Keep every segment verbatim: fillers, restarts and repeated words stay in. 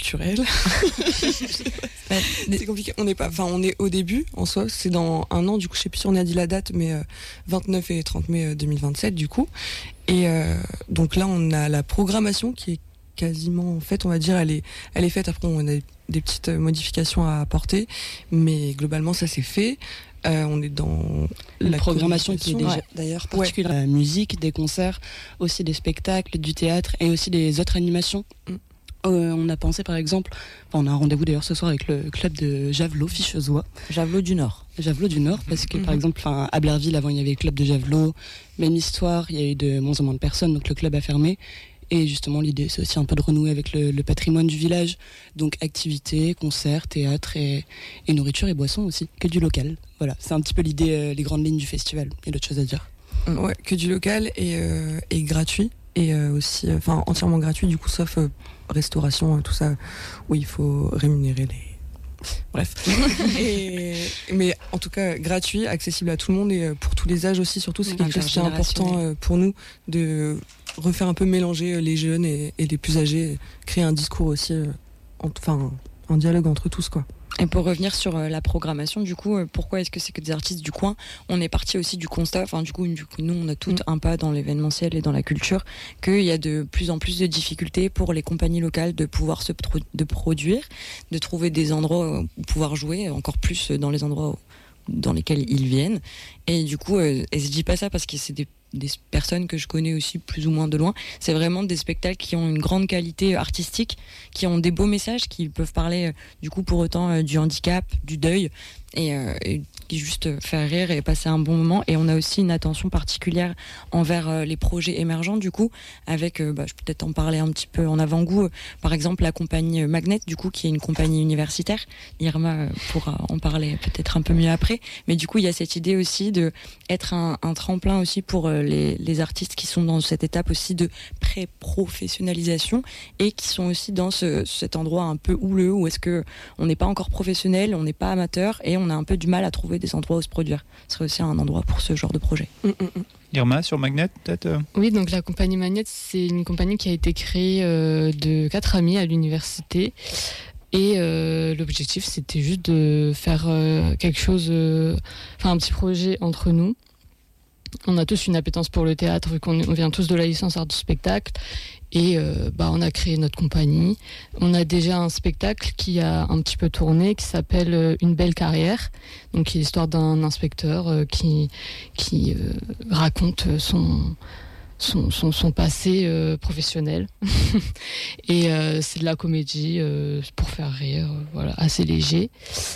culturel. C'est compliqué. On n'est pas, enfin, on est au début en soi. C'est dans un an. Du coup, je sais plus si on a dit la date, mais euh, vingt-neuf et trente mai deux mille vingt-sept, du coup. Et euh, donc là, on a la programmation qui est quasiment faite, on va dire. Elle est, elle est faite. Après, on a des petites modifications à apporter, mais globalement, ça c'est fait. Euh, on est dans une la programmation qui est déjà ouais. d'ailleurs particulière. Ouais. La musique, des concerts, aussi des spectacles, du théâtre et aussi des autres animations. Mm. Euh, on a pensé par exemple, enfin, on a un rendez-vous d'ailleurs ce soir avec le club de Javelot Fichezois. Javelot du Nord. Javelot du Nord, parce que mm-hmm. par exemple, à Blairville avant il y avait le club de Javelot, même histoire, il y a eu de moins en moins de personnes, donc le club a fermé. Et justement, l'idée, c'est aussi un peu de renouer avec le, le patrimoine du village. Donc, activités, concerts, théâtre et, et nourriture et boissons aussi, que du local. Voilà, c'est un petit peu l'idée, euh, les grandes lignes du festival. Il y a d'autres choses à dire. Ouais, que du local et, euh, et gratuit. Et euh, aussi, enfin, euh, entièrement gratuit, du coup, sauf euh, restauration, euh, tout ça, où il faut rémunérer les... Bref. et, mais en tout cas, gratuit, accessible à tout le monde et euh, pour tous les âges aussi, surtout, c'est quelque chose qui est important euh, pour nous de... refaire un peu mélanger les jeunes et, et les plus âgés, créer un discours aussi, euh, enfin un dialogue entre tous quoi. Et pour revenir sur euh, la programmation, du coup, euh, pourquoi est-ce que c'est que des artistes du coin ? On est parti aussi du constat, enfin du coup, du coup nous on a tout mmh. un pas dans l'événementiel et dans la culture, qu'il y a de plus en plus de difficultés pour les compagnies locales de pouvoir se pro- de produire, de trouver des endroits où pouvoir jouer, encore plus dans les endroits où, dans lesquels ils viennent. Et du coup, euh, et je dis pas ça parce que c'est des des personnes que je connais aussi plus ou moins de loin, c'est vraiment des spectacles qui ont une grande qualité artistique, qui ont des beaux messages, qui peuvent parler euh, du coup pour autant euh, du handicap, du deuil et, euh, et juste faire rire et passer un bon moment. Et on a aussi une attention particulière envers euh, les projets émergents du coup, avec, euh, bah, je peux peut-être en parler un petit peu en avant-goût, euh, par exemple la compagnie Magnet du coup, qui est une compagnie universitaire. Irma euh, pourra en parler peut-être un peu mieux après, mais du coup il y a cette idée aussi de être un, un tremplin aussi pour euh, les, les artistes qui sont dans cette étape aussi de pré-professionnalisation et qui sont aussi dans ce, cet endroit un peu houleux où est-ce que on n'est pas encore professionnel, on n'est pas amateur et on a un peu du mal à trouver des endroits où se produire. Ce serait aussi un endroit pour ce genre de projet. Mmh, mmh. Irma, sur Magnet, peut-être euh... Oui, donc la compagnie Magnet, c'est une compagnie qui a été créée euh, de quatre amis à l'université. Et euh, l'objectif, c'était juste de faire euh, quelque chose, euh, enfin un petit projet entre nous. On a tous une appétence pour le théâtre, vu qu'on on vient tous de la licence art du spectacle. Et euh, bah, on a créé notre compagnie. On a déjà un spectacle qui a un petit peu tourné, qui s'appelle euh, Une belle carrière. Donc, qui est l'histoire d'un inspecteur euh, qui, qui euh, raconte son, son, son, son passé euh, professionnel. Et euh, c'est de la comédie euh, pour faire rire, euh, voilà, assez léger.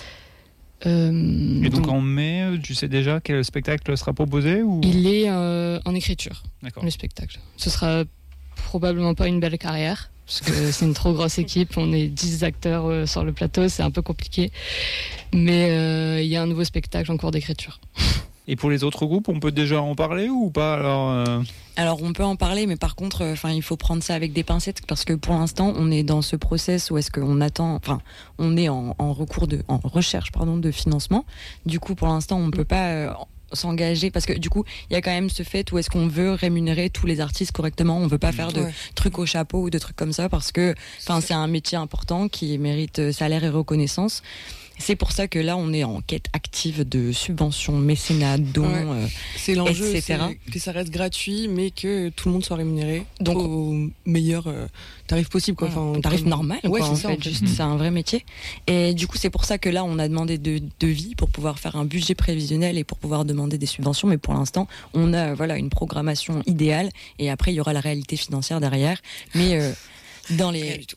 Euh, et donc, donc en mai, tu sais déjà quel spectacle sera proposé ou... Il est euh, en écriture, D'accord. Le spectacle. Ce sera probablement pas une belle carrière, parce que c'est une trop grosse équipe, on est dix acteurs euh, sur le plateau, c'est un peu compliqué. Mais il euh, y a un nouveau spectacle en cours d'écriture. Et pour les autres groupes, on peut déjà en parler ou pas alors euh... Alors on peut en parler, mais par contre, enfin, euh, il faut prendre ça avec des pincettes parce que pour l'instant, on est dans ce process où est-ce qu'on attend, enfin, on est en, en recours de, en recherche, pardon, de financement. Du coup, pour l'instant, on ne peut pas euh, s'engager parce que du coup, il y a quand même ce fait où est-ce qu'on veut rémunérer tous les artistes correctement. On veut pas faire de ouais. trucs au chapeau ou de trucs comme ça parce que, enfin, c'est un métier important qui mérite salaire et reconnaissance. C'est pour ça que là, on est en quête active de subventions, mécénat, dons, ouais. euh, c'est l'enjeu, et cetera. C'est que ça reste gratuit, mais que tout le monde soit rémunéré donc au meilleur euh, tarif possible, quoi. Enfin, un tarif comme... normal, ouais, quoi, c'est en ça, fait. En fait. Juste, c'est un vrai métier. Et du coup, c'est pour ça que là, on a demandé de devis pour pouvoir faire un budget prévisionnel et pour pouvoir demander des subventions. Mais pour l'instant, on a voilà une programmation idéale. Et après, il y aura la réalité financière derrière. Mais euh, dans les... Rien du tout.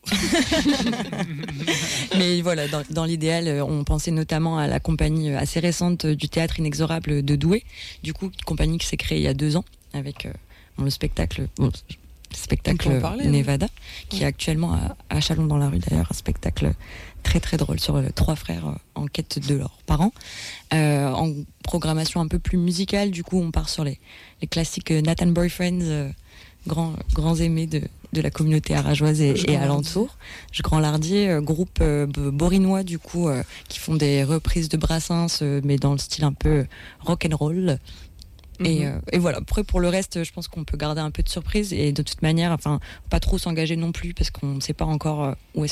Mais voilà, dans, dans l'idéal, on pensait notamment à la compagnie assez récente du Théâtre Inexorable de Douai. Du coup, une compagnie qui s'est créée il y a deux ans avec euh, bon, le spectacle, bon, le spectacle parler, Nevada, hein. qui ouais. est actuellement à, à Chalon dans la rue d'ailleurs, un spectacle très très drôle sur euh, trois frères euh, en quête de leurs parents. Euh, en programmation un peu plus musicale, du coup, on part sur les, les classiques euh, Nathan Boyfriends, euh, grands, grands aimés de de la communauté arageoise et, et alentour. Je Grand Lardier, euh, groupe euh, borinois du coup, euh, qui font des reprises de Brassens, euh, mais dans le style un peu rock and roll. Mm-hmm. Et, euh, et voilà. Après, pour le reste, je pense qu'on peut garder un peu de surprise et de toute manière, enfin, pas trop s'engager non plus parce qu'on ne sait pas encore où est-ce